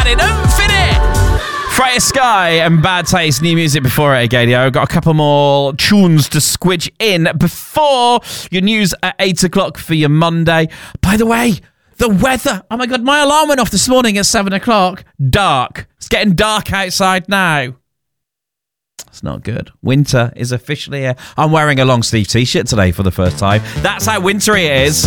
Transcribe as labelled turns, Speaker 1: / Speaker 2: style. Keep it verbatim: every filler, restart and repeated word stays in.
Speaker 1: Finny, don't Finny! Freya Sky and Bad Taste, new music before it again. I've got a couple more tunes to squidge in before your news at eight o'clock for your Monday. By the way, the weather. Oh my God, my alarm went off this morning at seven o'clock. Dark. It's getting dark outside now. It's not good. Winter is officially here. I'm wearing a long sleeve t-shirt today for the first time. That's how wintry it is.